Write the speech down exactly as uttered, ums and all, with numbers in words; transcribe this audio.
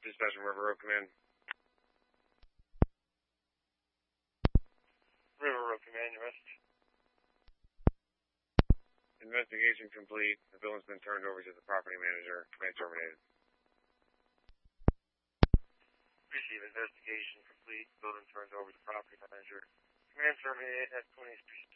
Dispatch from River Road Command. River Road Command, your message. Investigation complete. The building's been turned over to the property manager. Command terminated. Receive investigation complete. Building turned over to property manager. Command terminated at twentieth Street.